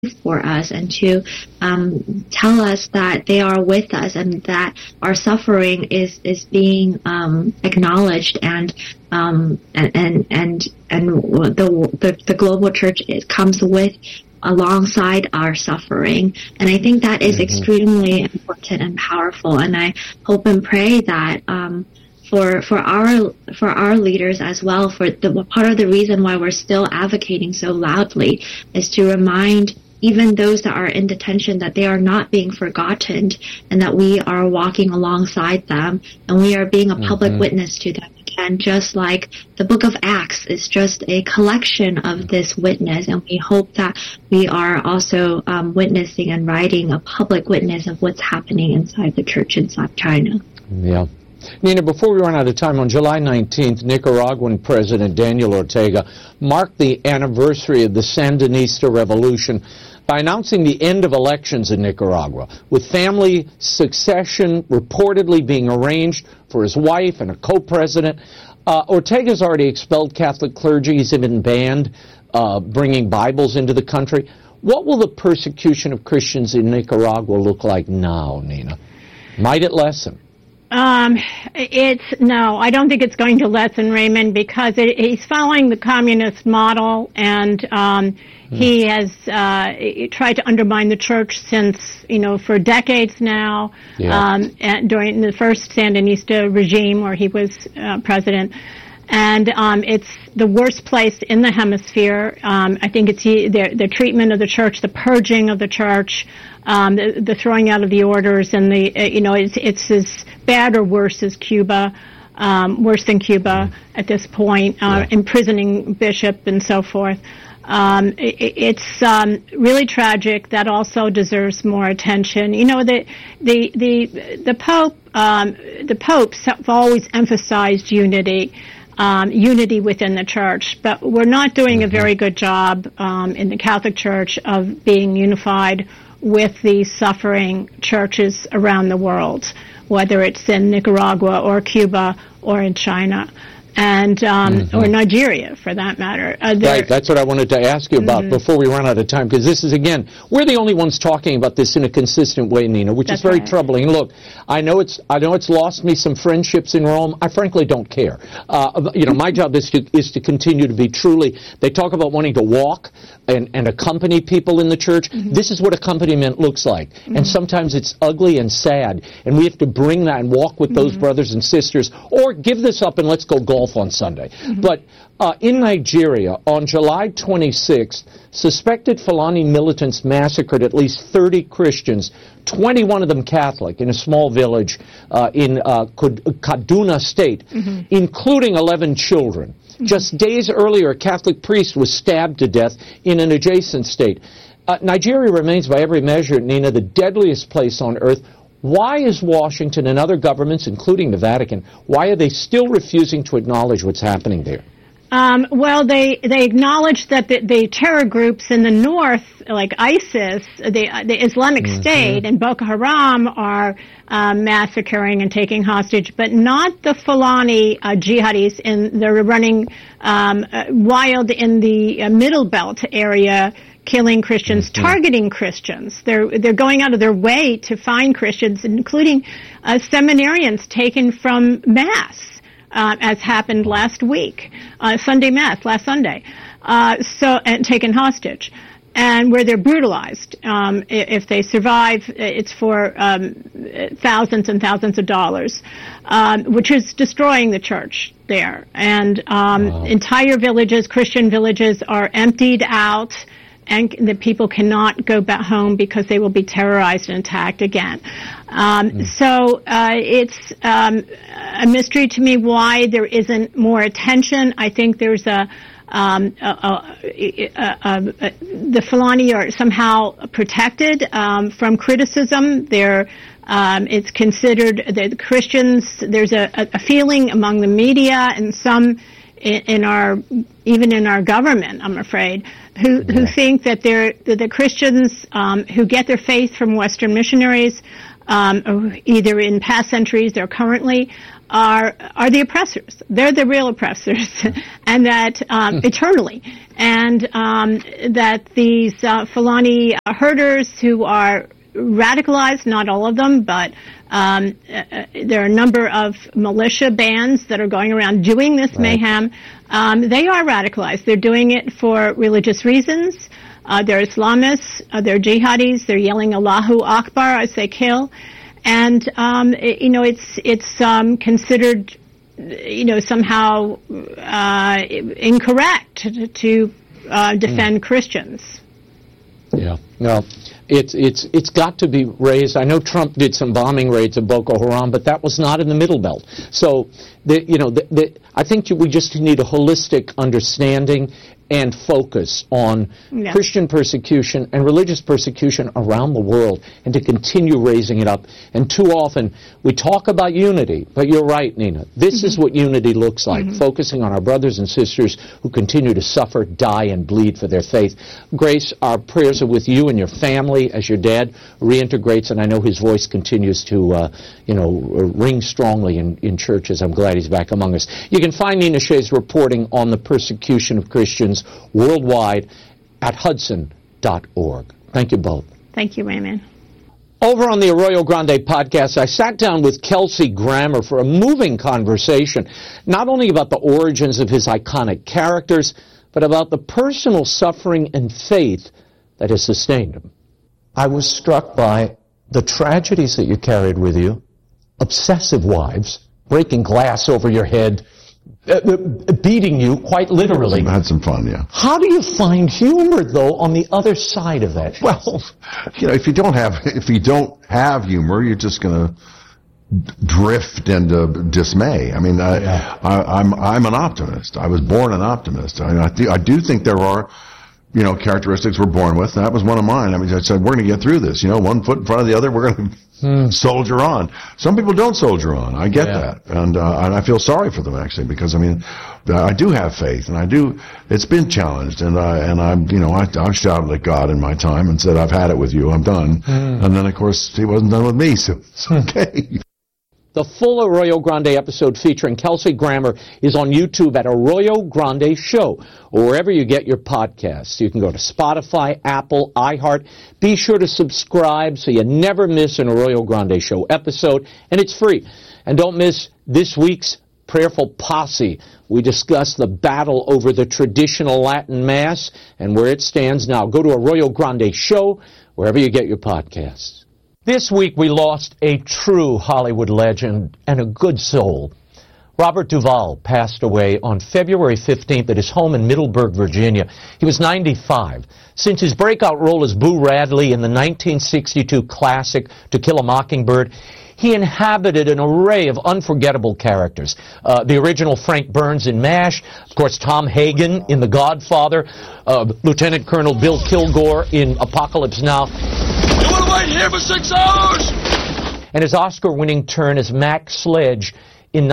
for us and to tell us that they are with us and that our suffering is being acknowledged and the global church comes with alongside our suffering. And I think that is extremely important and powerful. And I hope and pray that for our leaders as well, for the part of the reason why we're still advocating so loudly is to remind even those that are in detention that they are not being forgotten and that we are walking alongside them and we are being a public witness to them. And just like the book of Acts is just a collection of this witness, and we hope that we are also witnessing and writing a public witness of what's happening inside the church inside China. Yeah. Nina, before we run out of time, on July 19th, Nicaraguan President Daniel Ortega marked the anniversary of the Sandinista Revolution by announcing the end of elections in Nicaragua, with family succession reportedly being arranged for his wife and a co-president. Ortega's already expelled Catholic clergy. He's been banned bringing Bibles into the country. What will the persecution of Christians in Nicaragua look like now, Nina? Might it lessen? No, I don't think it's going to lessen, Raymond, because he's following the communist model, and he has tried to undermine the church since, for decades now, and during the first Sandinista regime where he was president. And it's the worst place in the hemisphere. I think it's the treatment of the church, the purging of the church, the throwing out of the orders, and it's as bad or worse as Cuba, worse than Cuba at this point, imprisoning bishop and so forth. It's really tragic. That also deserves more attention. The popes have always emphasized unity within the church, but we're not doing a very good job in the Catholic Church of being unified with the suffering churches around the world, whether it's in Nicaragua or Cuba or in China. And or Nigeria, for that matter. Right, that's what I wanted to ask you about before we run out of time, because this is, again, we're the only ones talking about this in a consistent way, Nina, which is very troubling. Look, I know it's lost me some friendships in Rome. I frankly don't care. My job is to continue to be truly. They talk about wanting to walk and accompany people in the church. This is what accompaniment looks like, and sometimes it's ugly and sad, and we have to bring that and walk with those brothers and sisters, or give this up and let's go golf on Sunday. But in Nigeria, on July 26th, suspected Fulani militants massacred at least 30 Christians, 21 of them Catholic, in a small village in Kaduna State, including 11 children. Just days earlier, a Catholic priest was stabbed to death in an adjacent state. Nigeria remains, by every measure, Nina, the deadliest place on earth. Why is Washington and other governments, including the Vatican, why are they still refusing to acknowledge what's happening there? Well, they acknowledge that the terror groups in the north, like ISIS, the Islamic State, and Boko Haram are massacring and taking hostage, but not the Fulani jihadis, and they're running wild in the Middle Belt area, killing Christians, targeting Christians. They're going out of their way to find Christians, including seminarians taken from Mass, as happened last week, Sunday Mass, last Sunday, and taken hostage, and where they're brutalized. If they survive, it's for thousands and thousands of dollars, which is destroying the church there. And entire villages, Christian villages, are emptied out, and the people cannot go back home because they will be terrorized and attacked again. So it's a mystery to me why there isn't more attention. I think there's the Fulani are somehow protected from criticism. It's considered that Christians, there's a feeling among the media and some in our government, I'm afraid, who think that the Christians who get their faith from Western missionaries, either in past centuries or currently, are the oppressors. They're the real oppressors, and that eternally, and that these Fulani herders who are radicalized, not all of them, but there are a number of militia bands that are going around doing this mayhem. They are radicalized. They're doing it for religious reasons. They're Islamists. They're jihadis. They're yelling Allahu Akbar as they kill. And, it's considered, somehow incorrect to defend Christians. Yeah, no, it's got to be raised. I know Trump did some bombing raids of Boko Haram, but that was not in the Middle Belt. So, I think we just need a holistic understanding and focus on Christian persecution and religious persecution around the world, and to continue raising it up. And too often, we talk about unity, but you're right, Nina. This is what unity looks like, focusing on our brothers and sisters who continue to suffer, die, and bleed for their faith. Grace, our prayers are with you and your family as your dad reintegrates, and I know his voice continues to, ring strongly in churches. I'm glad he's back among us. You can find Nina Shea's reporting on the persecution of Christians worldwide at Hudson.org. Thank you both. Thank you, Raymond. Over on the Arroyo Grande podcast, I sat down with Kelsey Grammer for a moving conversation, not only about the origins of his iconic characters, but about the personal suffering and faith that has sustained him. I was struck by the tragedies that you carried with you, obsessive wives, breaking glass over your head, beating you quite literally. I had some fun, yeah. How do you find humor, though, on the other side of that? Well, if you don't have humor, you're just going to drift into dismay. I mean, I'm an optimist. I was born an optimist. I do think there are, characteristics we're born with. That was one of mine. I mean, I said, we're going to get through this. 1 foot in front of the other, we're going to soldier on. Some people don't soldier on. I get that. And I feel sorry for them, actually, because, I do have faith, and it's been challenged, and I've shouted at God in my time and said, I've had it with you, I'm done. And then, of course, he wasn't done with me, so it's okay. The full Arroyo Grande episode featuring Kelsey Grammer is on YouTube at Arroyo Grande Show, or wherever you get your podcasts. You can go to Spotify, Apple, iHeart. Be sure to subscribe so you never miss an Arroyo Grande Show episode, and it's free. And don't miss this week's Prayerful Posse. We discuss the battle over the traditional Latin Mass and where it stands now. Go to Arroyo Grande Show, wherever you get your podcasts. This week we lost a true Hollywood legend and a good soul. Robert Duvall passed away on February 15th at his home in Middleburg, Virginia. He was 95. Since his breakout role as Boo Radley in the 1962 classic To Kill a Mockingbird, he inhabited an array of unforgettable characters. The original Frank Burns in MASH, of course Tom Hagen in The Godfather, Lieutenant Colonel Bill Kilgore in Apocalypse Now. You want to wait here for 6 hours? And his Oscar-winning turn as Mac Sledge in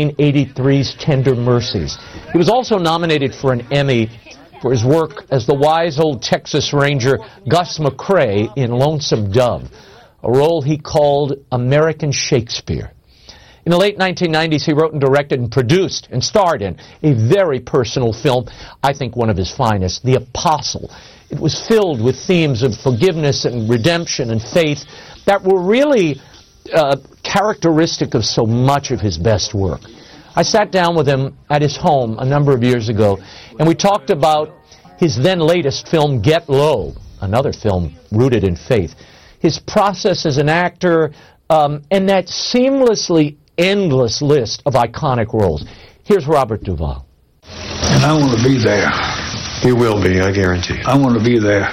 1983's Tender Mercies. He was also nominated for an Emmy for his work as the wise old Texas Ranger Gus McCrae in Lonesome Dove, a role he called American Shakespeare. In the late 1990s, he wrote and directed and produced and starred in a very personal film, I think one of his finest, The Apostle. It was filled with themes of forgiveness and redemption and faith that were really characteristic of so much of his best work. I sat down with him at his home a number of years ago, and we talked about his then latest film, Get Low, another film rooted in faith, his process as an actor, and that seamlessly endless list of iconic roles. Here's Robert Duvall. And I want to be there. You will be, I guarantee you. I want to be there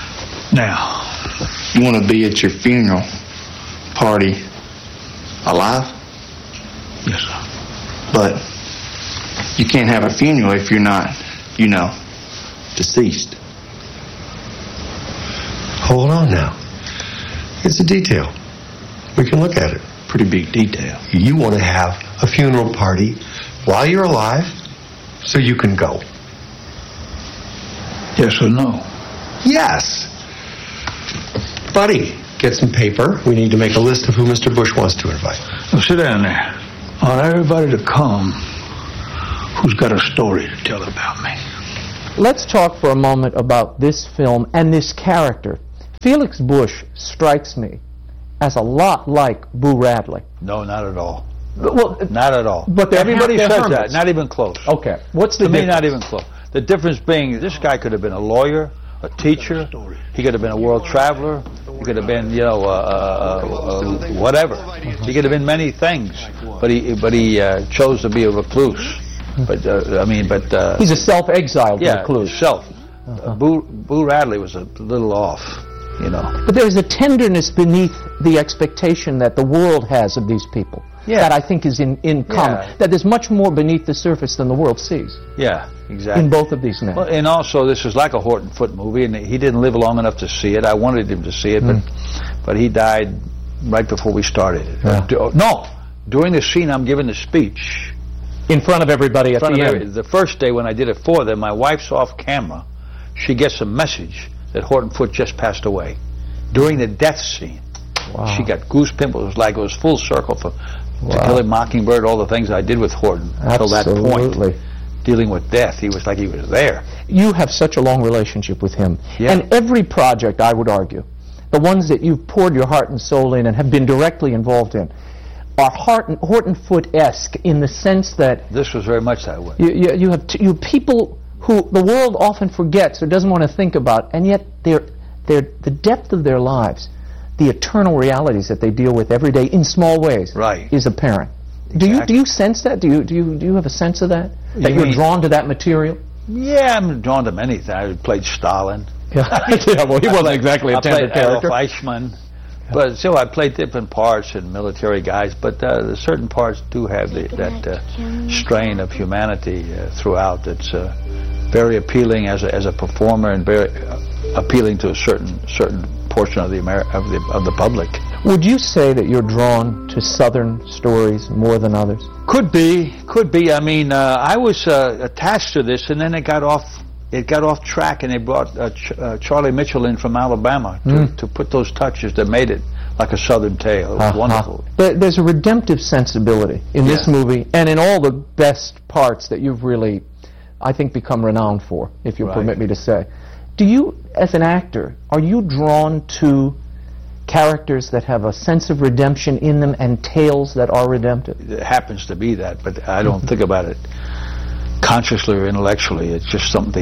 now. You want to be at your funeral party alive? Yes, sir. But you can't have a funeral if you're not, deceased. Hold on now. It's a detail. We can look at it. Pretty big detail. You want to have a funeral party while you're alive so you can go? Yes or no? Yes. Buddy, get some paper. We need to make a list of who Mr. Bush wants to invite. Now sit down there. I want everybody to come who's got a story to tell about me. Let's talk for a moment about this film and this character. Felix Bush strikes me as a lot like Boo Radley. No, not at all. Well, not at all. But everybody says hermits. that. Not even close. Okay. What's the difference? To me, not even close. The difference being this guy could have been a lawyer, a teacher. He could have been a world traveler. He could have been, whatever. He could have been many things. But he chose to be a recluse. But he's a self-exiled recluse. Self. Boo Radley was a little off, But there's a tenderness beneath the expectation that the world has of these people. Yeah. That I think is in common. Yeah. That there's much more beneath the surface than the world sees. Yeah, exactly. In both of these men. Well, and also, this is like a Horton Foote movie, and he didn't live long enough to see it. I wanted him to see it, but he died right before we started it. Yeah. No, during the scene I'm giving the speech. In front of everybody at the end. The first day when I did it for them, my wife's off camera. She gets a message that Horton Foote just passed away. During the death scene. Wow. She got goose pimples. It was full circle for To Kill a Mockingbird, all the things I did with Horton until that point. Dealing with death, he was like he was there. You have such a long relationship with him. Yeah. And every project, I would argue, the ones that you've poured your heart and soul in and have been directly involved in, are Horton Foote-esque in the sense that... This was very much that way. You have people who the world often forgets or doesn't want to think about, and yet the depth of their lives, the eternal realities that they deal with every day in small ways, is apparent. Exactly. Do you sense that? Do you have a sense of that? That you're drawn to that material? Yeah, I'm drawn to many things. I played Stalin. Yeah, well, he wasn't exactly a tender character. I played Adolf Eichmann. But so I played different parts and military guys, but certain parts do have that strain of humanity throughout. That's very appealing as a performer and very appealing to a certain portion of the public. Would you say that you're drawn to Southern stories more than others? Could be. I mean, I was attached to this, and then it got off track, and they brought Charlie Mitchell in from Alabama to put those touches that made it like a Southern tale. It was wonderful. There's a redemptive sensibility in this movie, and in all the best parts that you've really, I think, become renowned for, if you'll permit me to say. Do you, as an actor, are you drawn to characters that have a sense of redemption in them and tales that are redemptive? It happens to be that, but I don't think about it consciously or intellectually. It's just something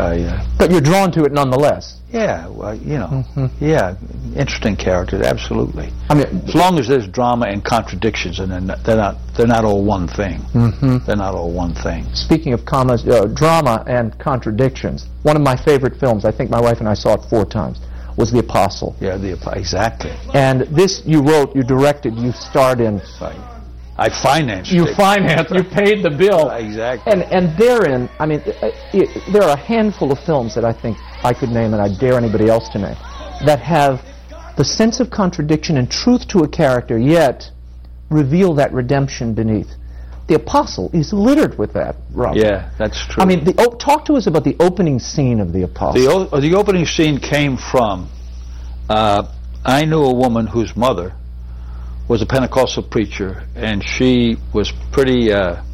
But you're drawn to it nonetheless. Yeah, well, yeah, interesting characters, absolutely. I mean, as long as there's drama and contradictions, and they're not all one thing. They're not all one thing. Speaking of drama and contradictions, one of my favorite films, I think my wife and I saw it 4 times, was The Apostle. Yeah, exactly. And this you wrote, you directed, you starred in. Right. I financed it. You paid the bill. Exactly. And therein, I mean, there are a handful of films that I think I could name, and I dare anybody else to name, that have the sense of contradiction and truth to a character, yet reveal that redemption beneath. The Apostle is littered with that, Robert. Yeah, that's true. I mean, talk to us about the opening scene of The Apostle. The opening scene came from, I knew a woman whose mother was a Pentecostal preacher, and she was pretty,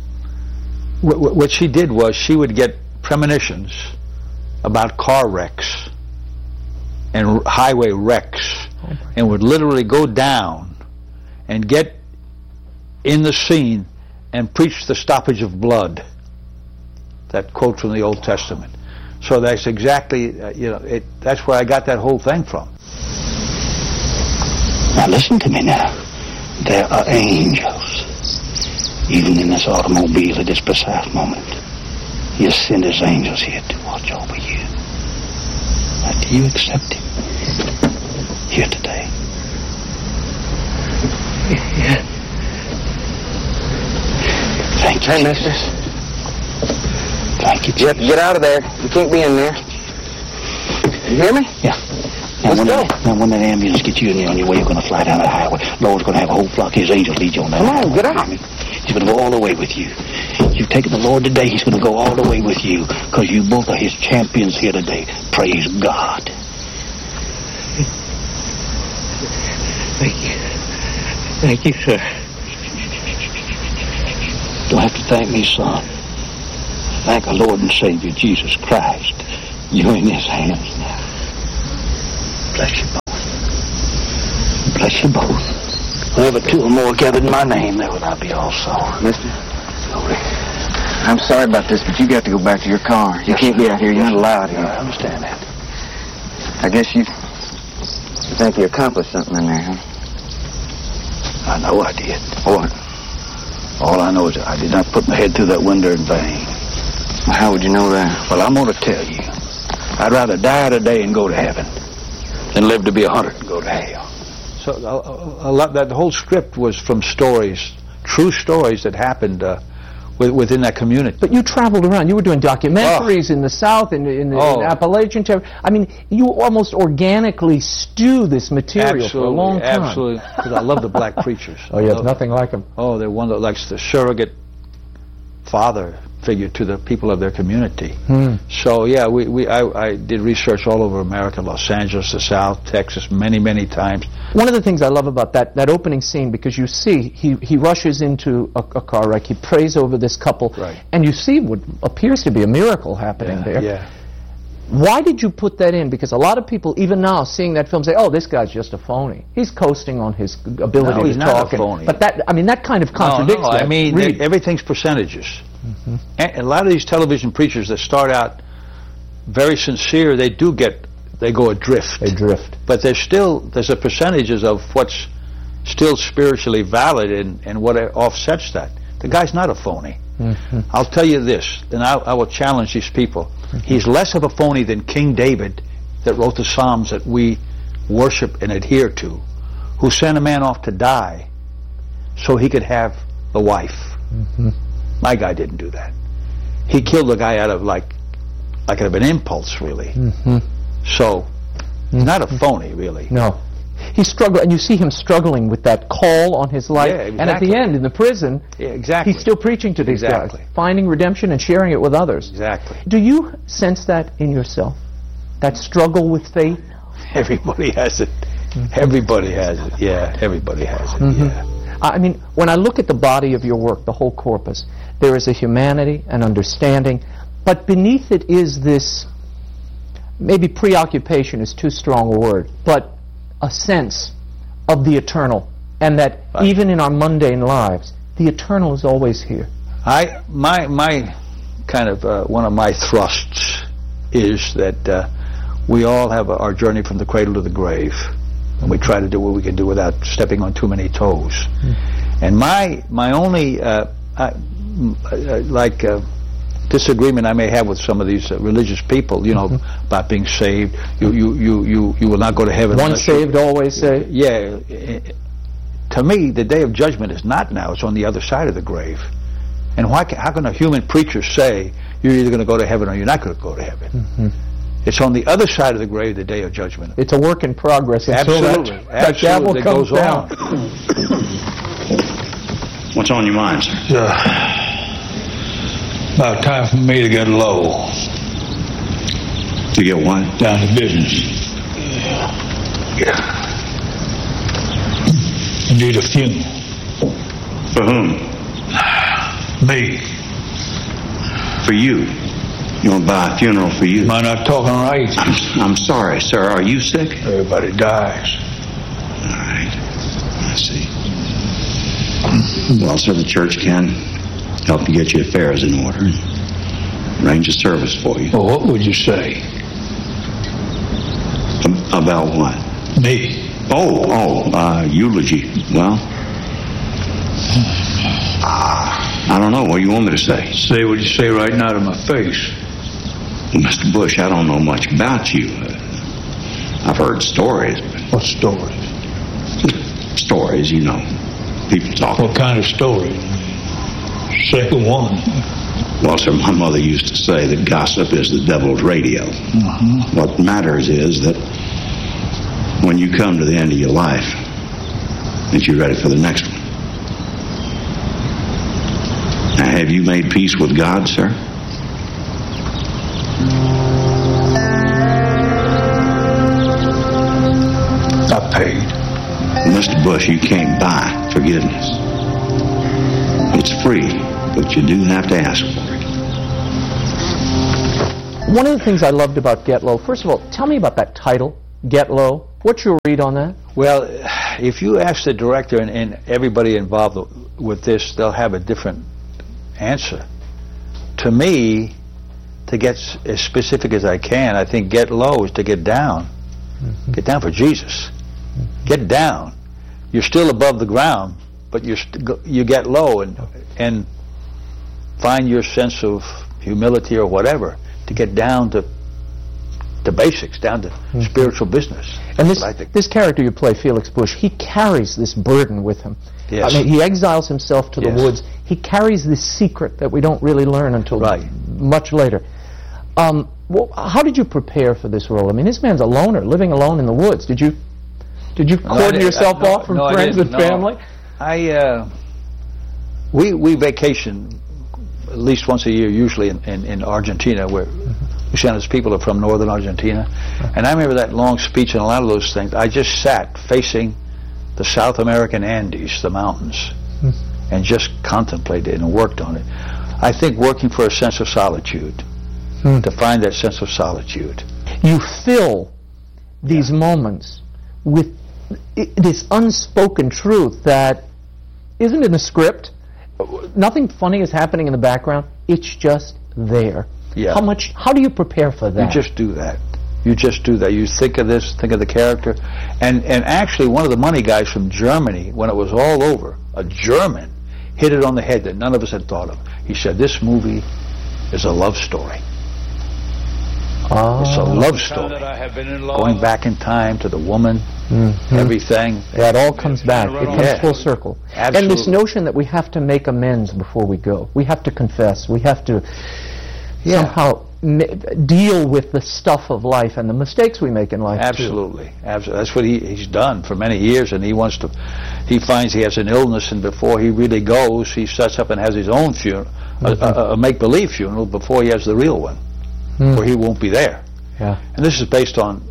what she did was she would get premonitions about car wrecks and highway wrecks, and would literally go down and get in the scene and preach the stoppage of blood. That quote from the Old Testament. So that's exactly, that's where I got that whole thing from. Now listen to me now. There are angels, even in this automobile at this precise moment. He has sent his angels here to watch over you. Now, do you accept him here today? Yeah. Thank you, hey, mister. Thank you, You have to get out of there. You can't be in there. You hear me? Yeah. Now, when that ambulance gets you on your way, you're going to fly down that highway. Lord's going to have a whole flock of his angels lead you on that highway. Come on, get out. He's going to go all the way with you. You've taken the Lord today. He's going to go all the way with you because you both are his champions here today. Praise God. Thank you. Thank you, sir. Don't have to thank me, son. Thank our Lord and Savior, Jesus Christ. You're in his hands now. Bless you both. Bless you both. Wherever two or more gathered in my name, there would I be also. Mister? Glory. I'm sorry about this, but you got to go back to your car. You can't be out here. You're not allowed here. I understand that. I guess you think you accomplished something in there, huh? I know I did. What? All I know is I did not put my head through that window in vain. Well, how would you know that? Well, I'm going to tell you. I'd rather die today and go to heaven than live to be 100 and go to hell. So a lot, that whole script was from stories, true stories that happened within that community. But you traveled around. You were doing documentaries in the South, in the Appalachian territory. I mean, you almost organically stew this material for a long time. Absolutely, because I love the black preachers. Oh, yes, nothing like them. Oh, they're one that likes the surrogate father figure to the people of their community. So yeah, I did research all over America, Los Angeles, the South, Texas, many times. One of the things I love about that opening scene, because you see he rushes into a car wreck, he prays over this couple, right, and you see what appears to be a miracle happening there. Yeah. Why did you put that in? Because a lot of people, even now, seeing that film, say, "Oh, this guy's just a phoney. He's coasting on his ability to talk." He's not a phony. But that kind of contradicts that. I mean, everything's percentages. And a lot of these television preachers that start out very sincere, they go adrift. They drift. But there's a percentages of what's still spiritually valid and what offsets that. The guy's not a phony. I'll tell you this, and I will challenge these people. He's less of a phony than King David, that wrote the Psalms that we worship and adhere to, who sent a man off to die so he could have the wife. My guy didn't do that. He killed the guy out of like of an impulse, really. So he's not a phony, really. No. He struggled, and you see him struggling with that call on his life. Yeah, exactly. And at the end, in the prison, exactly, he's still preaching to these guys, finding redemption and sharing it with others. Exactly. Do you sense that in yourself? That struggle with faith? Everybody has it. Everybody has it. Yeah, everybody has it. Yeah. I mean, when I look at the body of your work, the whole corpus, there is a humanity, an understanding, but beneath it is this, maybe preoccupation is too strong a word, but a sense of the eternal, and that even in our mundane lives, the eternal is always here. My kind of one of my thrusts is that we all have our journey from the cradle to the grave, and we try to do what we can do without stepping on too many toes. And my only disagreement I may have with some of these religious people, about being saved. You will not go to heaven. Once saved, always saved. Yeah. To me, the day of judgment is not now. It's on the other side of the grave. And how can a human preacher say you're either going to go to heaven or you're not going to go to heaven? It's on the other side of the grave, the day of judgment. It's a work in progress. Absolutely. That gavel comes down. What's on your mind, sir? About time for me to get low. To get what? Down to business. Yeah. I need a funeral. For whom? Me. For you? You want to buy a funeral for you? Am I not talking right? I'm sorry, sir. Are you sick? Everybody dies. All right. I see. Well, sir, the church can help you get your affairs in order and arrange a service for you. Well, what would you say? About what? Me. Eulogy. Well, I don't know. What do you want me to say? Say what you say right now to my face. Well, Mr. Bush, I don't know much about you. I've heard stories. What stories? Stories, people talk. What kind of story? Say one. Well, sir, my mother used to say that gossip is the devil's radio. What matters is that when you come to the end of your life, that you're ready for the next one. Now, have you made peace with God, sir? I paid. Mr. Bush, you can't buy forgiveness. It's free, but you do have to ask for it. One of the things I loved about Get Low, first of all, tell me about that title, Get Low. What's your read on that? Well, if you ask the director and everybody involved with this, they'll have a different answer. To me, to get as specific as I can, I think get low is to get down. Mm-hmm. Get down for Jesus. Mm-hmm. Get down. You're still above the ground, but you get low and find your sense of humility or whatever to get down to the basics, down to spiritual business. And this character you play, Felix Bush, he carries this burden with him. Yes. I mean, he exiles himself to the woods. He carries this secret that we don't really learn until much later. How did you prepare for this role? I mean, this man's a loner, living alone in the woods. Did you cordon yourself off from friends and family? We vacation at least once a year, usually in Argentina, where Luciano's people are from northern Argentina. And I remember that long speech and a lot of those things. I just sat facing the South American Andes, the mountains, and just contemplated and worked on it. I think working for a sense of solitude, to find that sense of solitude. You fill these moments with this unspoken truth that isn't in the script. Nothing funny is happening in the background. It's just there. Yeah. How do you prepare for that? You just do that. You just do that. You think of this, think of the character. And actually, one of the money guys from Germany, when it was all over, a German, hit it on the head that none of us had thought of. He said, this movie is a love story. It's a love story. Going back in time to the woman, everything. Yeah, it all comes back. It comes full circle. Absolutely. And this notion that we have to make amends before we go. We have to confess. We have to somehow deal with the stuff of life and the mistakes we make in life. Absolutely. That's what he's done for many years, and he finds he has an illness, and before he really goes, he sets up and has his own funeral, a make-believe funeral before he has the real one, where he won't be there. Yeah. And this is based on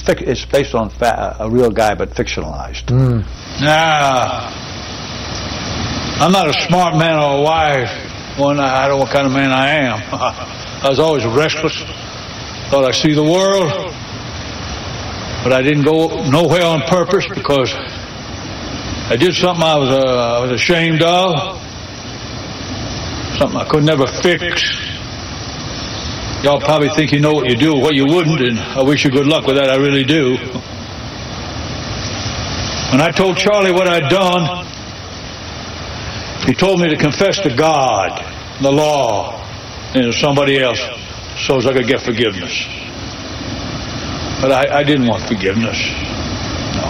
a real guy, but fictionalized. Nah, I'm not a smart man or a wise one. I don't know what kind of man I am. I was always restless. Thought I'd see the world, but I didn't go nowhere on purpose because I did something I was ashamed of, something I could never fix. Y'all probably think you know what you do or what you wouldn't, and I wish you good luck with that. I really do. When I told Charlie what I'd done, he told me to confess to God, the law, and to somebody else so as I could get forgiveness. But I didn't want forgiveness. No.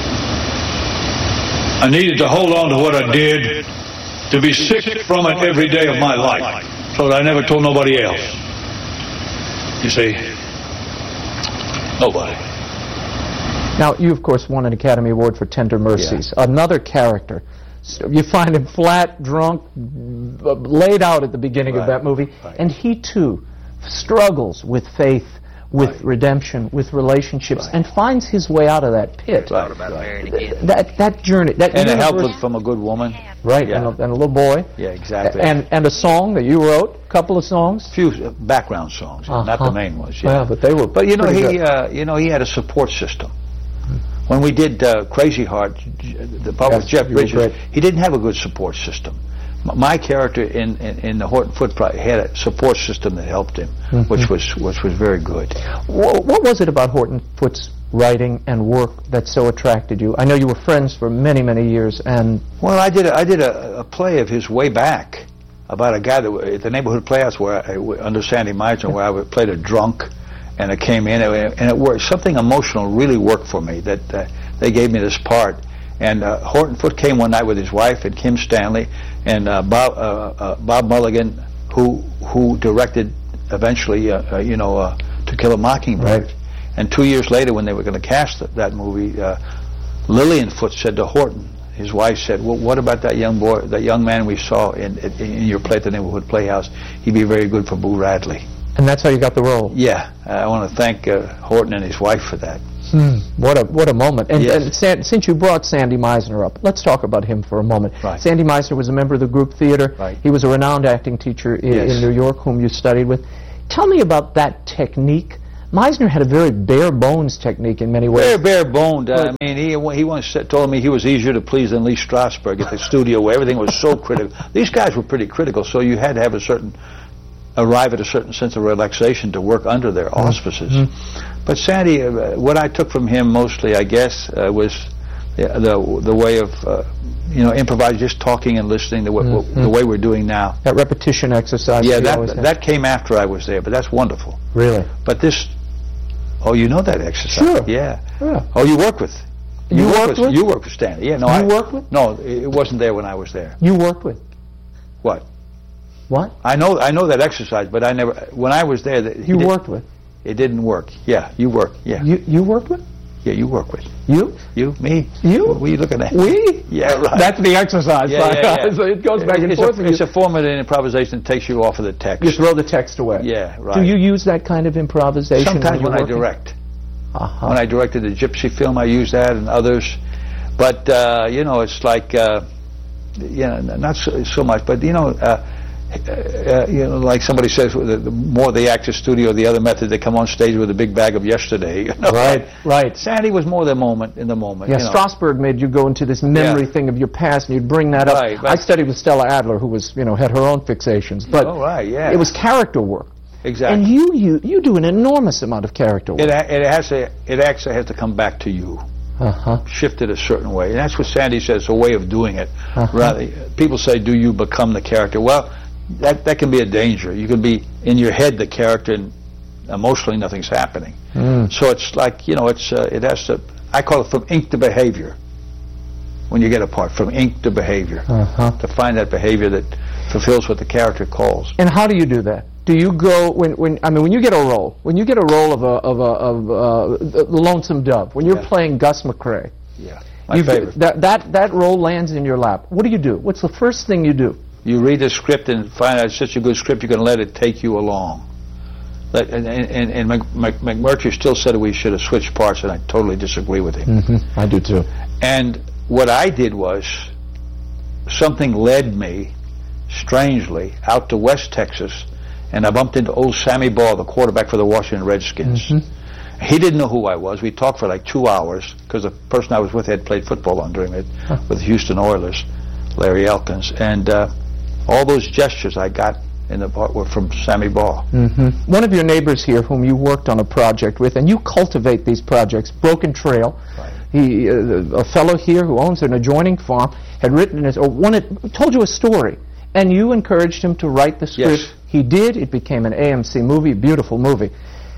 I needed to hold on to what I did, to be sick from it every day of my life, so that I never told nobody else. You see, nobody. Now, you, of course, won an Academy Award for Tender Mercies. Yeah. Another character. So you find him flat, drunk, laid out at the beginning of that movie. And he, too, struggles with faith, with redemption, with relationships, and finds his way out of that pit. That journey. And a help from a good woman. Right, and a little boy. Yeah, exactly. And a song that you wrote, a couple of songs. Few background songs, not the main ones. Yeah, but they were. But he had a support system. When we did Crazy Heart, the part with Jeff Bridges, he didn't have a good support system. My character in the Horton Foote project had a support system that helped him, which was very good. What was it about Horton Foote's writing and work that so attracted you? I know you were friends for many, many years, and well, I did a play of his way back about a guy that at the neighborhood playhouse under Sandy Meisner, where I played a drunk. And it came in, and it worked. Something emotional really worked for me, that they gave me this part. And Horton Foote came one night with his wife and Kim Stanley and Bob Mulligan, who directed eventually, To Kill a Mockingbird. Right. And 2 years later, when they were going to cast that movie, Lillian Foote said to Horton, his wife said, "Well, what about that young boy, that young man we saw in your play at the Neighborhood Playhouse? He'd be very good for Boo Radley." And that's how you got the role. Yeah, I want to thank Horton and his wife for that. What a moment. And, Yes. and since you brought Sandy Meisner up, let's talk about him for a moment. Right. Sandy Meisner was a member of the group theater. Right. He was a renowned acting teacher in New York whom you studied with. Tell me about that technique. Meisner had a very bare bones technique in many ways. Very bare boned. I mean, he once told me he was easier to please than Lee Strasberg at the studio, where everything was so critical. These guys were pretty critical, so you had to have arrive at a certain sense of relaxation to work under their auspices. But Sandy, what I took from him mostly, I guess, was the way of improvising, just talking and listening, the way we're doing now. That repetition exercise. Yeah, that came after I was there, but that's wonderful. Really? But this, you know that exercise? Sure. Yeah. Yeah. Oh, you work with? You worked with? You worked with Stanley. Yeah. No, you worked with? No, it wasn't there when I was there. You worked with? What? What? I know that exercise, but I never. When I was there, you worked with? It didn't work. Yeah, you worked. Yeah. You worked with? Yeah, you work with. You? You? Me? You? What are you looking at? We? Yeah, right. That's the exercise. Yeah. So it goes back and forth. It's a form of improvisation that takes you off of the text. You throw the text away. Yeah, right. Do you use that kind of improvisation? Sometimes when I direct. When I directed the Gypsy film, I used that, and others. But it's like not so much. But like somebody says, the more they act as studio, the other method, they come on stage with a big bag of yesterday. Right. Sandy was more in the moment. Yeah, Strasberg made you go into this memory thing of your past, and you'd bring that up. Right, I studied with Stella Adler, who was, had her own fixations, but it was character work. Exactly. And you do an enormous amount of character work. It actually has to come back to you. Shift it a certain way, and that's what Sandy says. It's a way of doing it. Rather, people say, "Do you become the character?" Well, that can be a danger. You can be in your head the character, and emotionally nothing's happening. So it's like it has to. I call it from ink to behavior. When you get a part, from ink to behavior, to find that behavior that fulfills what the character calls. And how do you do that? Do you go when you get a role of the Lonesome Dove, when you're playing Gus McCrae? Yeah, my favorite. That role lands in your lap. What do you do? What's the first thing you do? You read the script and find out it's such a good script you can let it take you along. And McMurtry still said we should have switched parts, and I totally disagree with him. I do too. And what I did was, something led me, strangely, out to West Texas, and I bumped into old Sammy Baugh, the quarterback for the Washington Redskins. He didn't know who I was. We talked for like 2 hours, because the person I was with had played football under him with the Houston Oilers, Larry Elkins. And all those gestures I got in the part were from Sammy Baugh. One of your neighbors here, whom you worked on a project with, and you cultivate these projects, Broken Trail. Right. He, a fellow here who owns an adjoining farm, had written told you a story, and you encouraged him to write the script. Yes. He did. It became an AMC movie, beautiful movie.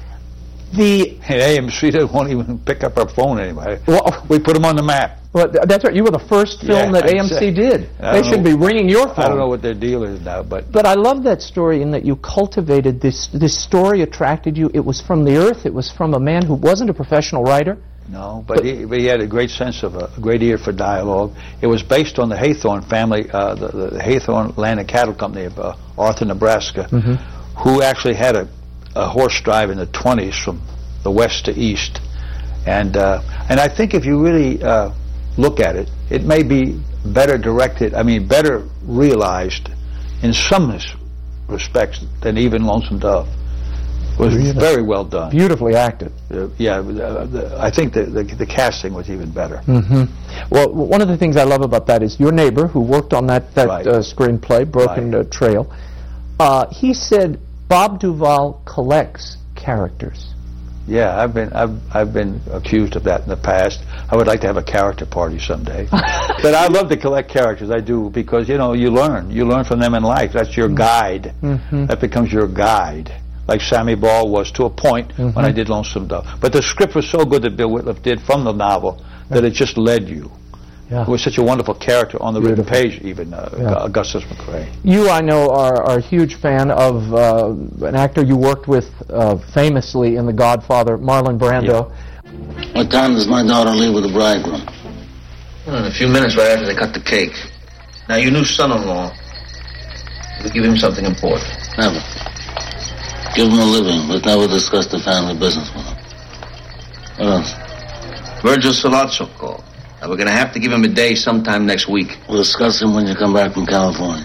AMC won't even pick up our phone anymore. Well, we put them on the map. Well, that's right. You were the first film that AMC did. They should be ringing your phone. I don't know what their deal is now, but I love that story in that you cultivated this story attracted you. It was from the earth. It was from a man who wasn't a professional writer. No, but he had a great sense of a great ear for dialogue. It was based on the Haythorne family, the Haythorne Land and Cattle Company of Arthur, Nebraska, who actually had a horse drive in the 20s from the west to east. And I think if you really look at it, it may be better directed, better realized in some respects than even Lonesome Dove. It was very well done. Beautifully acted. I think the casting was even better. Well, one of the things I love about that is your neighbor who worked on that screenplay, Broken Trail, he said Bob Duvall collects characters. Yeah, I've been accused of that in the past. I would like to have a character party someday. But I love to collect characters. I do, because you learn from them in life. That's your guide. That becomes your guide. Like Sammy Baugh was to a point when I did Lonesome Dove. But the script was so good that Bill Whitliff did from the novel that it just led you. Yeah. It was such a wonderful character on the written page, even Augustus McCrae. You, I know, are a huge fan of an actor you worked with famously in The Godfather, Marlon Brando. What time does my daughter leave with the bridegroom? In a few minutes right after they cut the cake. Now, your new son-in-law, we give him something important. Never. Give him a living, but never discuss the family business with him. What else? Virgil Sollozzo called. Now, we're going to have to give him a day sometime next week. We'll discuss him when you come back from California.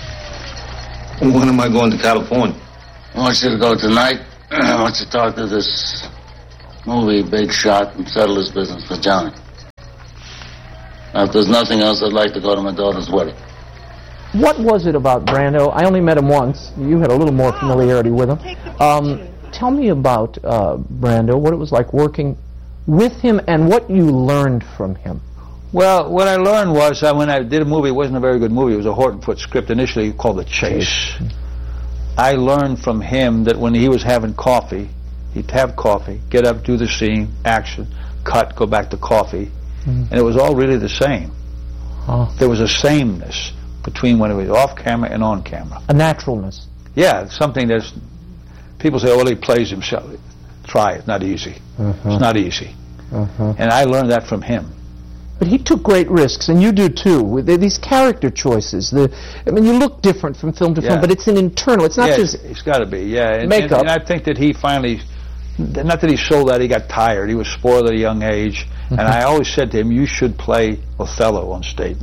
When am I going to California? I want you to go tonight. I want you to talk to this movie big shot and settle his business for Johnny. Now, if there's nothing else, I'd like to go to my daughter's wedding. What was it about Brando? I only met him once. You had a little more familiarity with him. Tell me about Brando, what it was like working with him and what you learned from him. Well, what I learned was when I did a movie, it wasn't a very good movie. It was a Horton Foote script initially called The Chase. I learned from him that when he was having coffee, he'd have coffee, get up, do the scene, action, cut, go back to coffee, and it was all really the same. There was a sameness between when it was off camera and on camera. A naturalness. Yeah, something that's... People say, oh, well, he plays himself. Try it. Not easy. It's not easy. And I learned that from him. But he took great risks, and you do too, with these character choices. I mean, you look different from film to film, but it's an internal. It's not just... It's got to be, yeah. Makeup. And I think that he finally... Not that he sold that, he got tired. He was spoiled at a young age. And I always said to him, you should play Othello on stage.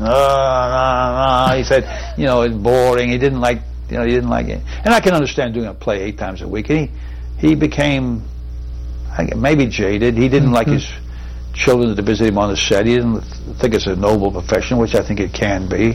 No. He said, it's boring. He didn't like it. And I can understand doing a play 8 times a week. And he became maybe jaded. He didn't like his children to visit him on the set. He didn't think it's a noble profession, which I think it can be.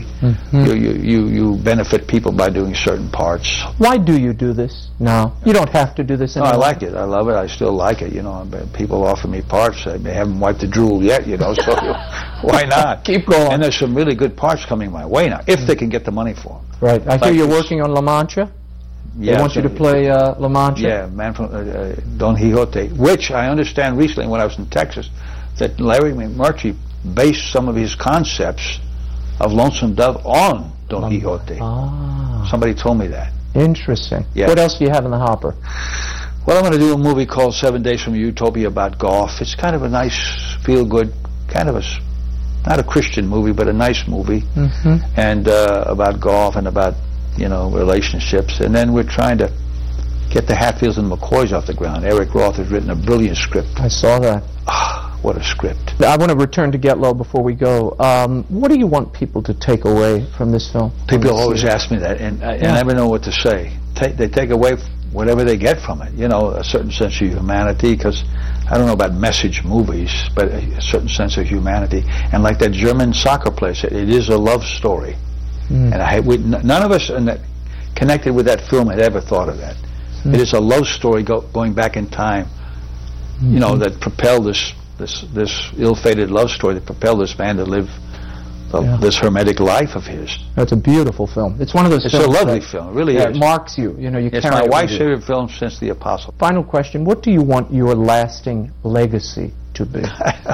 You benefit people by doing certain parts. Why do you do this now? You don't have to do this anymore. No, I like it. I love it. I still like it. People offer me parts. They haven't wiped the drool yet, so why not? Keep going. And there's some really good parts coming my way now, if they can get the money for them. Right. I hear you're working on La Mancha. Yeah, they want you to play La Mancha. Yeah, Man from Don Quixote, which I understand recently when I was in Texas, that Larry McMurtry based some of his concepts of Lonesome Dove on Don Quixote. Somebody told me that. Interesting. Yeah. What else do you have in the hopper? Well, I'm going to do a movie called 7 Days from Utopia about golf. It's kind of a nice, feel-good, kind of not a Christian movie, but a nice movie, and about golf and about, relationships. And then we're trying to get the Hatfields and McCoys off the ground. Eric Roth has written a brilliant script. I saw that. What a script. I want to return to Get Low before we go. What do you want people to take away from this film? People always ask me that, and I never know what to say. They take away whatever they get from it, a certain sense of humanity, because I don't know about message movies, but a certain sense of humanity. And like that German soccer player said, it is a love story. And none of us connected with that film had ever thought of that. It is a love story going back in time, that propelled this ill-fated love story that propelled this man to live this hermetic life of his. That's a beautiful film. It's one of those films. It's a lovely film. It really is. It marks you. It's my wife's favorite film since The Apostle. Final question. What do you want your lasting legacy to be?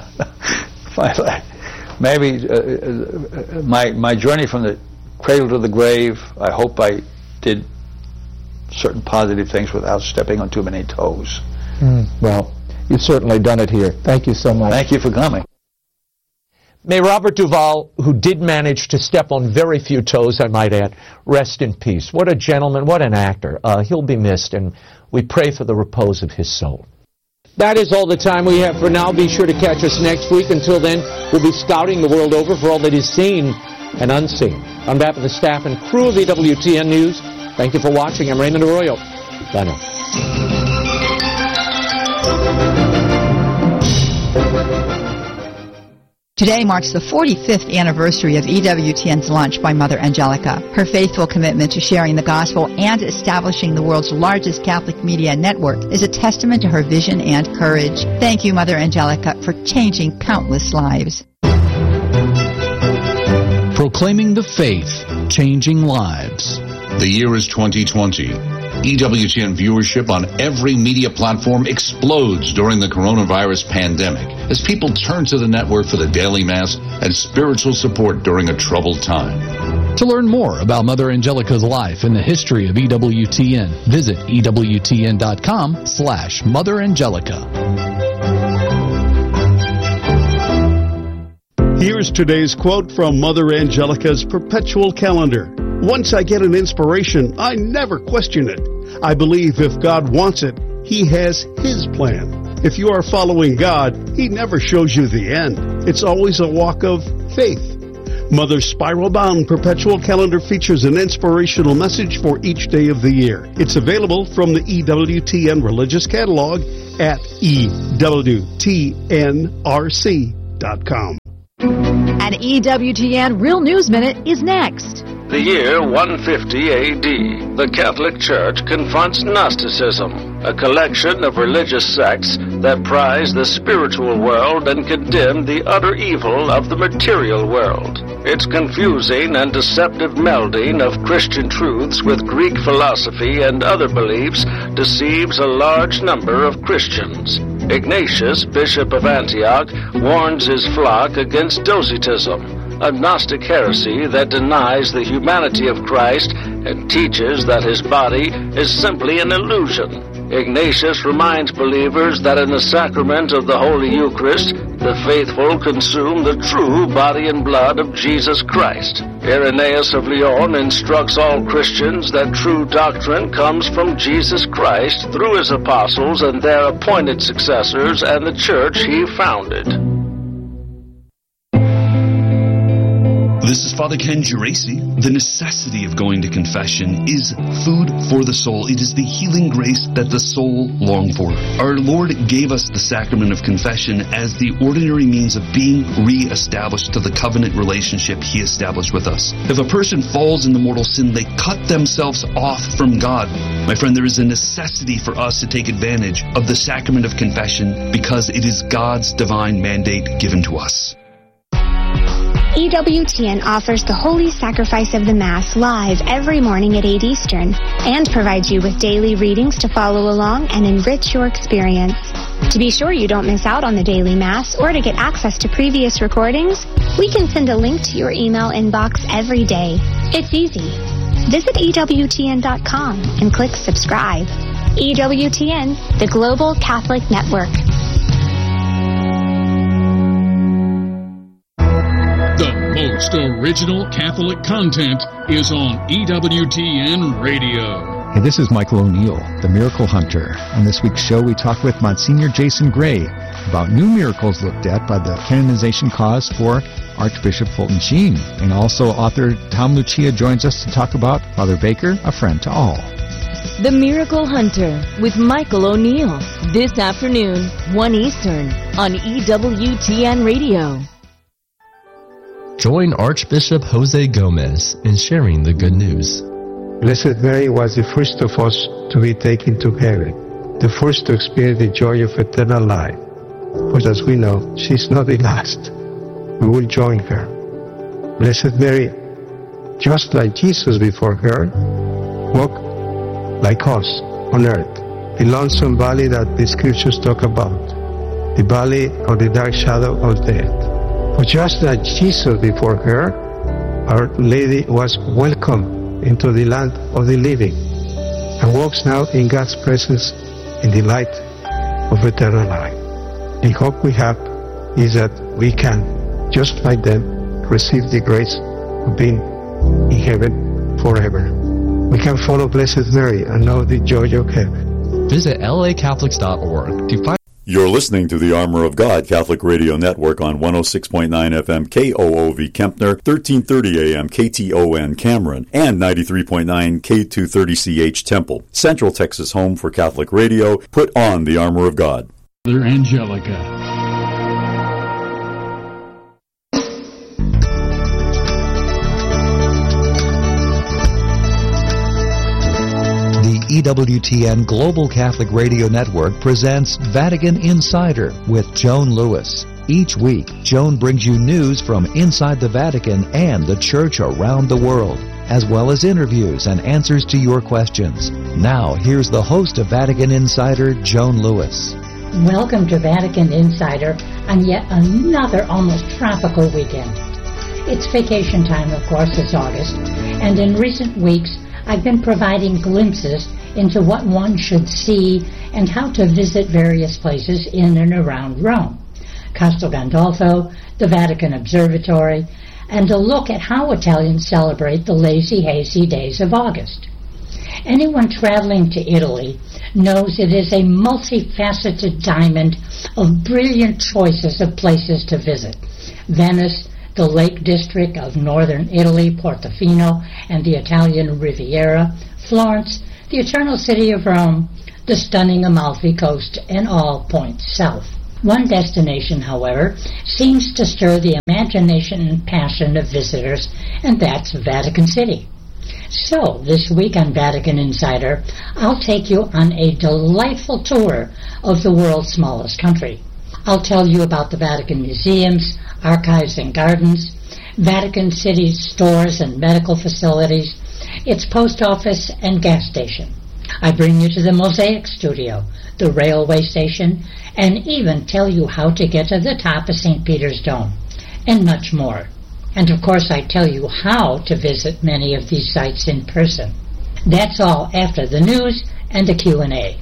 Maybe my journey from the cradle to the grave, I hope I did certain positive things without stepping on too many toes. Well, you've certainly done it here. Thank you so much. Thank you for coming. May Robert Duvall, who did manage to step on very few toes, I might add, rest in peace. What a gentleman, what an actor. He'll be missed, and we pray for the repose of his soul. That is all the time we have for now. Be sure to catch us next week. Until then, we'll be scouting the world over for all that is seen and unseen. On behalf of the staff and crew of EWTN News, thank you for watching. I'm Raymond Arroyo. Bye now. Today marks the 45th anniversary of EWTN's Lunch by Mother Angelica. Her faithful commitment to sharing the gospel and establishing the world's largest Catholic media network is a testament to her vision and courage. Thank you, Mother Angelica, for changing countless lives. Proclaiming the faith, changing lives. The year is 2020. EWTN viewership on every media platform explodes during the coronavirus pandemic as people turn to the network for the daily mass and spiritual support during a troubled time. To learn more about Mother Angelica's life and the history of EWTN, visit EWTN.com/Mother Angelica. Here's today's quote from Mother Angelica's Perpetual Calendar. Once I get an inspiration, I never question it. I believe if God wants it, He has His plan. If you are following God, He never shows you the end. It's always a walk of faith. Mother's spiral-bound perpetual calendar features an inspirational message for each day of the year. It's available from the EWTN Religious Catalog at EWTNRC.com. An EWTN Real News Minute is next. The year 150 A.D., the Catholic Church confronts Gnosticism, a collection of religious sects that prize the spiritual world and condemn the utter evil of the material world. Its confusing and deceptive melding of Christian truths with Greek philosophy and other beliefs deceives a large number of Christians. Ignatius, Bishop of Antioch, warns his flock against Docetism, a Gnostic heresy that denies the humanity of Christ and teaches that his body is simply an illusion. Ignatius reminds believers that in the sacrament of the Holy Eucharist, the faithful consume the true body and blood of Jesus Christ. Irenaeus of Lyon instructs all Christians that true doctrine comes from Jesus Christ through his apostles and their appointed successors and the church he founded. This is Father Ken Geraci. The necessity of going to confession is food for the soul. It is the healing grace that the soul longs for. Our Lord gave us the sacrament of confession as the ordinary means of being re-established to the covenant relationship He established with us. If a person falls into mortal sin, they cut themselves off from God. My friend, there is a necessity for us to take advantage of the sacrament of confession because it is God's divine mandate given to us. EWTN offers the Holy Sacrifice of the Mass live every morning at 8 Eastern and provides you with daily readings to follow along and enrich your experience. To be sure you don't miss out on the daily Mass or to get access to previous recordings, we can send a link to your email inbox every day. It's easy. Visit EWTN.com and click subscribe. EWTN, the Global Catholic Network. Most original Catholic content is on EWTN Radio. Hey, this is Michael O'Neill, the Miracle Hunter. On this week's show, we talk with Monsignor Jason Gray about new miracles looked at by the canonization cause for Archbishop Fulton Sheen. And also author Tom Lucia joins us to talk about Father Baker, a friend to all. The Miracle Hunter with Michael O'Neill. This afternoon, 1 Eastern on EWTN Radio. Join Archbishop Jose Gomez in sharing the good news. Blessed Mary was the first of us to be taken to heaven, the first to experience the joy of eternal life. But as we know, she's not the last. We will join her. Blessed Mary, just like Jesus before her, walked like us on earth, the lonesome valley that the scriptures talk about, the valley of the dark shadow of death. But just like Jesus before her, Our Lady was welcomed into the land of the living and walks now in God's presence in the light of eternal life. The hope we have is that we can, just like them, receive the grace of being in heaven forever. We can follow Blessed Mary and know the joy of heaven. Visit lacatholics.org to find. You're listening to the Armor of God Catholic Radio Network on 106.9 FM KOOV Kempner, 1330 AM KTON Cameron, and 93.9 K230CH Temple. Central Texas home for Catholic radio. Put on the Armor of God. Mother Angelica. EWTN Global Catholic Radio Network presents Vatican Insider with Joan Lewis. Each week, Joan brings you news from inside the Vatican and the Church around the world, as well as interviews and answers to your questions. Now, here's the host of Vatican Insider, Joan Lewis. Welcome to Vatican Insider on yet another almost tropical weekend. It's vacation time, of course, it's August, and in recent weeks, I've been providing glimpses into what one should see and how to visit various places in and around Rome. Castel Gandolfo, the Vatican Observatory, and a look at how Italians celebrate the lazy, hazy days of August. Anyone traveling to Italy knows it is a multifaceted diamond of brilliant choices of places to visit. Venice, the Lake District of northern Italy, Portofino, and the Italian Riviera, Florence, the Eternal City of Rome, the stunning Amalfi Coast, and all points south. One destination, however, seems to stir the imagination and passion of visitors, and that's Vatican City. So, this week on Vatican Insider, I'll take you on a delightful tour of the world's smallest country. I'll tell you about the Vatican museums, archives and gardens, Vatican City's stores and medical facilities, its post office and gas station. I bring you to the Mosaic Studio, the railway station, and even tell you how to get to the top of St. Peter's Dome, and much more. And of course I tell you how to visit many of these sites in person. That's all after the news and the Q&A.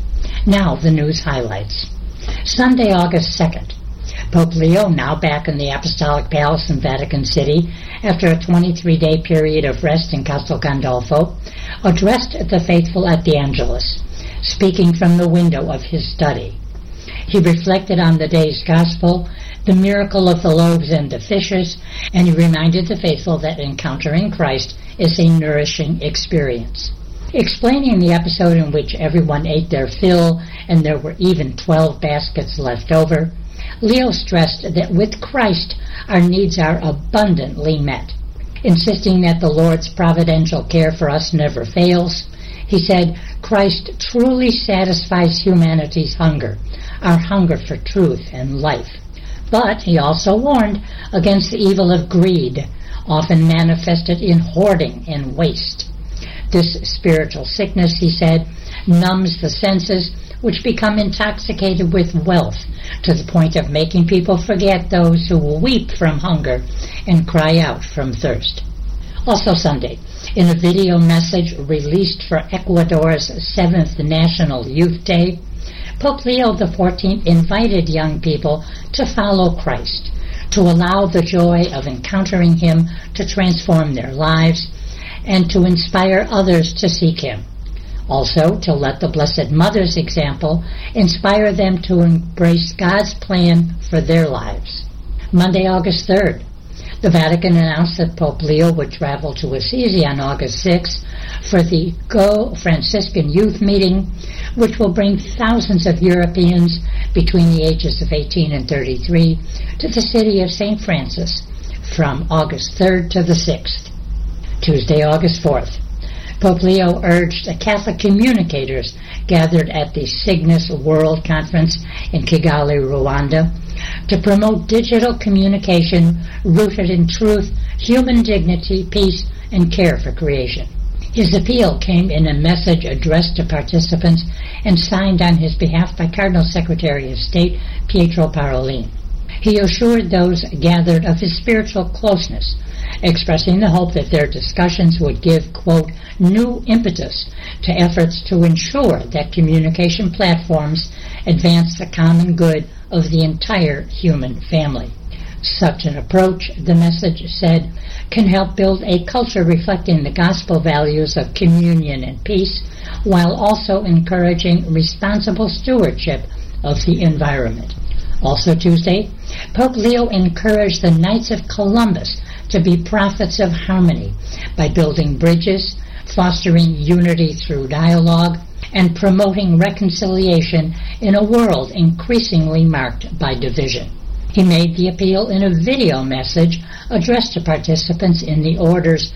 Now the news highlights. Sunday, August 2nd. Pope Leo, now back in the Apostolic Palace in Vatican City after a 23-day period of rest in Castel Gandolfo, addressed the faithful at the Angelus, speaking from the window of his study. He reflected on the day's gospel, the miracle of the loaves and the fishes, and he reminded the faithful that encountering Christ is a nourishing experience. Explaining the episode in which everyone ate their fill and there were even 12 baskets left over, Leo stressed that with Christ our needs are abundantly met. Insisting that the Lord's providential care for us never fails, he said, Christ truly satisfies humanity's hunger, our hunger for truth and life. But he also warned against the evil of greed, often manifested in hoarding and waste. This spiritual sickness, he said, numbs the senses, which become intoxicated with wealth, to the point of making people forget those who weep from hunger and cry out from thirst. Also Sunday, in a video message released for Ecuador's 7th National Youth Day, Pope Leo XIV invited young people to follow Christ, to allow the joy of encountering him to transform their lives, and to inspire others to seek him. Also, to let the Blessed Mother's example inspire them to embrace God's plan for their lives. Monday, August 3rd. The Vatican announced that Pope Leo would travel to Assisi on August 6th for the Go Franciscan Youth Meeting, which will bring thousands of Europeans between the ages of 18 and 33 to the city of St. Francis from August 3rd to the 6th. Tuesday, August 4th. Pope Leo urged Catholic communicators gathered at the Cygnus World Conference in Kigali, Rwanda, to promote digital communication rooted in truth, human dignity, peace, and care for creation. His appeal came in a message addressed to participants and signed on his behalf by Cardinal Secretary of State Pietro Parolin. He assured those gathered of his spiritual closeness, expressing the hope that their discussions would give, quote, new impetus to efforts to ensure that communication platforms advance the common good of the entire human family. Such an approach, the message said, can help build a culture reflecting the gospel values of communion and peace, while also encouraging responsible stewardship of the environment. Also Tuesday, Pope Leo encouraged the Knights of Columbus to be prophets of harmony by building bridges, fostering unity through dialogue, and promoting reconciliation in a world increasingly marked by division. He made the appeal in a video message addressed to participants in the Order's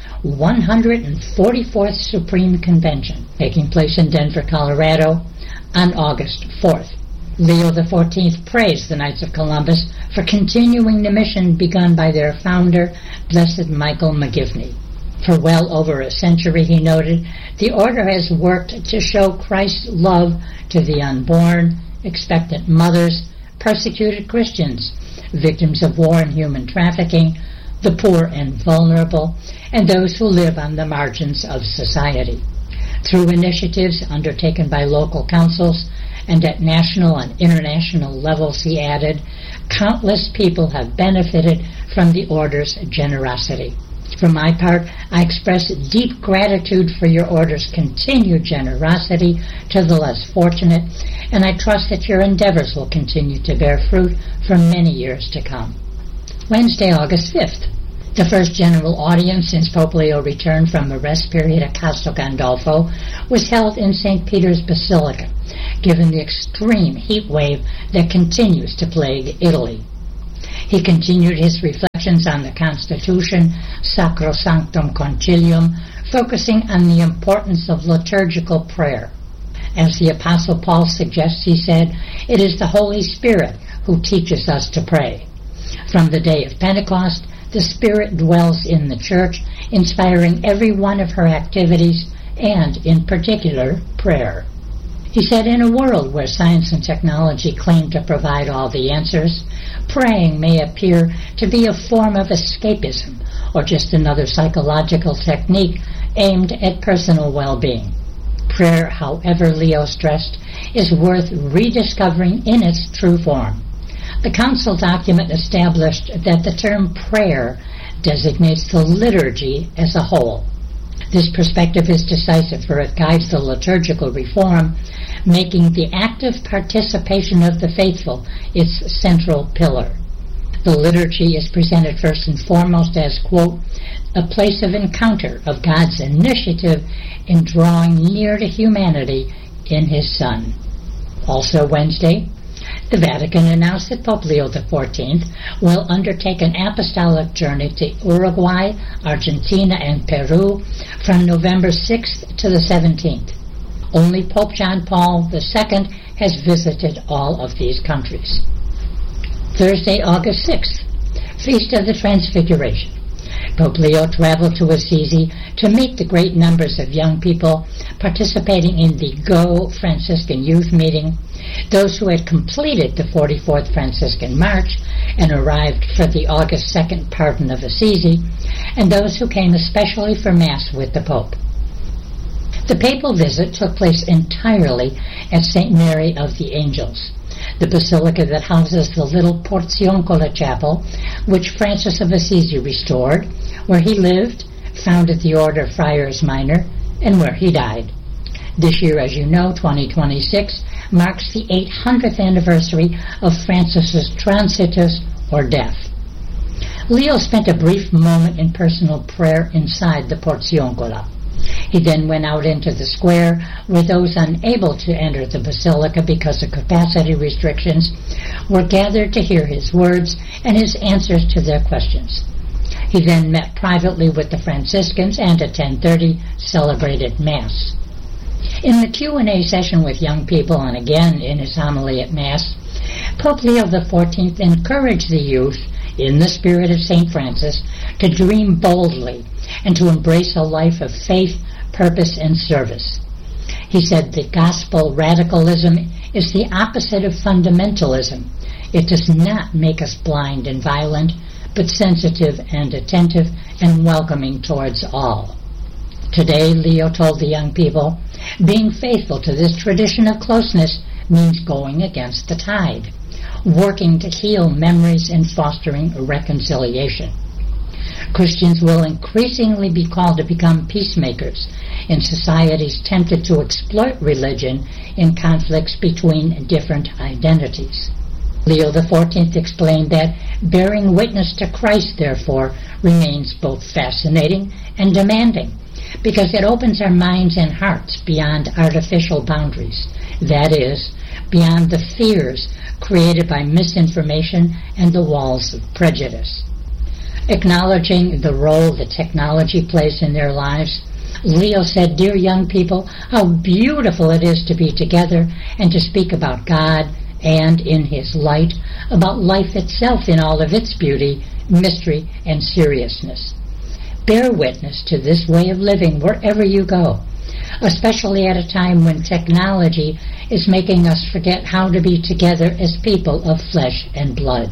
144th Supreme Convention, taking place in Denver, Colorado, on August 4th. Leo XIV praised the Knights of Columbus for continuing the mission begun by their founder, Blessed Michael McGivney. For well over a century, he noted, the Order has worked to show Christ's love to the unborn, expectant mothers, persecuted Christians, victims of war and human trafficking, the poor and vulnerable, and those who live on the margins of society. Through initiatives undertaken by local councils And at national and international levels, he added, countless people have benefited from the Order's generosity. For my part, I express deep gratitude for your Order's continued generosity to the less fortunate, and I trust that your endeavors will continue to bear fruit for many years to come. Wednesday, August 5th. The first general audience since Pope Leo returned from a rest period at Castel Gandolfo was held in St. Peter's Basilica, given the extreme heat wave that continues to plague Italy. He continued his reflections on the Constitution, Sacrosanctum Concilium, focusing on the importance of liturgical prayer. As the Apostle Paul suggests, he said, it is the Holy Spirit who teaches us to pray. From the day of Pentecost, the Spirit dwells in the Church, inspiring every one of her activities, and, in particular, prayer. He said, in a world where science and technology claim to provide all the answers, praying may appear to be a form of escapism or just another psychological technique aimed at personal well-being. Prayer, however, Leo stressed, is worth rediscovering in its true form. The Council document established that the term prayer designates the liturgy as a whole. This perspective is decisive, for it guides the liturgical reform, making the active participation of the faithful its central pillar. The liturgy is presented first and foremost as, quote, a place of encounter of God's initiative in drawing near to humanity in His Son. Also Wednesday, the Vatican announced that Pope Leo XIV will undertake an apostolic journey to Uruguay, Argentina, and Peru from November 6th to the 17th. Only Pope John Paul II has visited all of these countries. Thursday, August 6th, Feast of the Transfiguration. Pope Leo traveled to Assisi to meet the great numbers of young people participating in the Go Franciscan Youth Meeting, those who had completed the 44th Franciscan March and arrived for the August 2nd Pardon of Assisi, and those who came especially for Mass with the Pope. The papal visit took place entirely at St. Mary of the Angels, the basilica that houses the little Porziuncola chapel, which Francis of Assisi restored, where he lived, founded the Order of Friars Minor, and where he died. This year, as you know, 2026, marks the 800th anniversary of Francis's transitus, or death. Leo spent a brief moment in personal prayer inside the Porziuncola. He then went out into the square where those unable to enter the basilica because of capacity restrictions were gathered to hear his words and his answers to their questions. He then met privately with the Franciscans and at 10:30 celebrated Mass. In the Q&A session with young people and again in his homily at Mass, Pope Leo XIV encouraged the youth, in the spirit of St. Francis, to dream boldly and to embrace a life of faith, purpose, and service. He said that gospel radicalism is the opposite of fundamentalism. It does not make us blind and violent, but sensitive and attentive and welcoming towards all. Today, Leo told the young people, being faithful to this tradition of closeness means going against the tide, working to heal memories and fostering reconciliation. Christians will increasingly be called to become peacemakers in societies tempted to exploit religion in conflicts between different identities. Leo XIV explained that bearing witness to Christ, therefore, remains both fascinating and demanding, because it opens our minds and hearts beyond artificial boundaries, that is, beyond the fears created by misinformation and the walls of prejudice. Acknowledging the role that technology plays in their lives, Leo said, "Dear young people, how beautiful it is to be together and to speak about God and, in His light, about life itself in all of its beauty, mystery, and seriousness. Bear witness to this way of living wherever you go, especially at a time when technology is making us forget how to be together as people of flesh and blood."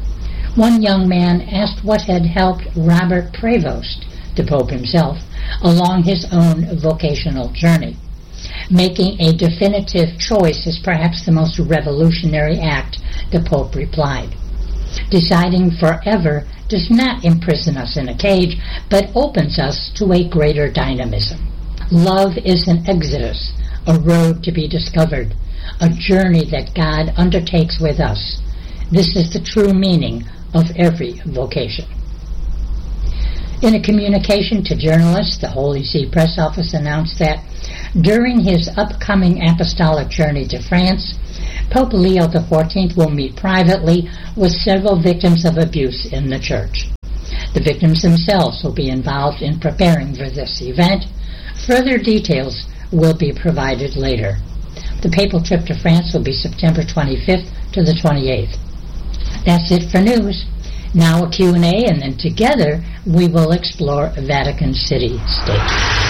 One young man asked what had helped Robert Prevost, the Pope himself, along his own vocational journey. Making a definitive choice is perhaps the most revolutionary act, the Pope replied. Deciding forever does not imprison us in a cage, but opens us to a greater dynamism. Love is an exodus, a road to be discovered, a journey that God undertakes with us. This is the true meaning of every vocation. In a communication to journalists, the Holy See Press Office announced that during his upcoming apostolic journey to France, Pope Leo XIV will meet privately with several victims of abuse in the Church. The victims themselves will be involved in preparing for this event. Further details will be provided later. The papal trip to France will be September 25th to the 28th. That's it for news. Now a Q&A, and then together we will explore Vatican City State.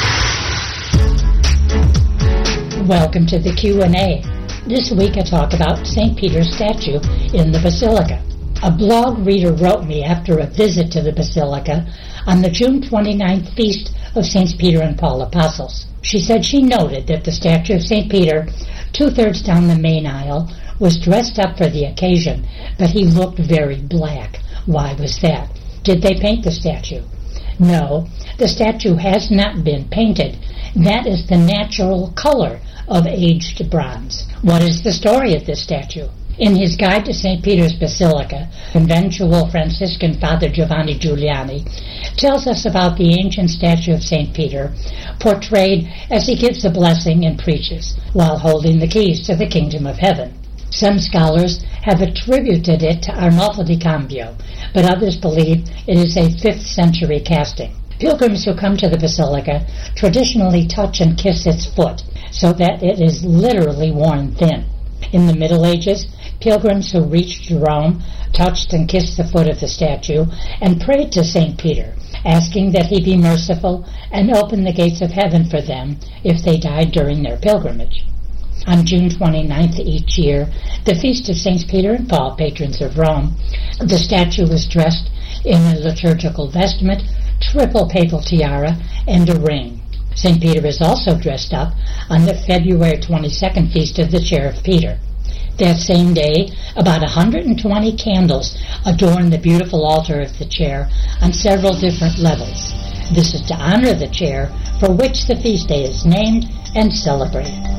Welcome to the Q&A. This week I talk about St. Peter's statue in the Basilica. A blog reader wrote me after a visit to the Basilica on the June 29th feast of Saints Peter and Paul Apostles. She said she noted that the statue of St. Peter, 2/3 down the main aisle, was dressed up for the occasion, but he looked very black. Why was that? Did they paint the statue? No, the statue has not been painted. That is the natural color of aged bronze. What is the story of this statue? In his guide to St. Peter's Basilica, conventual Franciscan Father Giovanni Giuliani tells us about the ancient statue of St. Peter, portrayed as he gives a blessing and preaches, while holding the keys to the kingdom of heaven. Some scholars have attributed it to Arnolfo di Cambio, but others believe it is a 5th century casting. Pilgrims who come to the Basilica traditionally touch and kiss its foot, so that it is literally worn thin. In the Middle Ages, pilgrims who reached Rome touched and kissed the foot of the statue and prayed to St. Peter, asking that he be merciful and open the gates of heaven for them if they died during their pilgrimage. On June 29th each year, the feast of Saints Peter and Paul, patrons of Rome, the statue was dressed in a liturgical vestment, triple papal tiara, and a ring. St. Peter is also dressed up on the February 22nd feast of the Chair of Peter. That same day, about 120 candles adorn the beautiful altar of the chair on several different levels. This is to honor the chair for which the feast day is named and celebrated.